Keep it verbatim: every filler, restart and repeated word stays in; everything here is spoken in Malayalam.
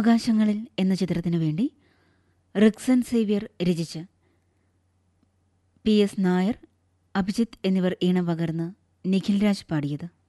ആകാശങ്ങളിൽ എന്ന ചിത്രത്തിനു വേണ്ടി റിക്സൺ സേവ്യർ രചിച്ച് പി എസ് നായർ, അഭിജിത്ത് എന്നിവർ ഈണം പകർന്ന് നിഖിൽ രാജ് പാടിയത്.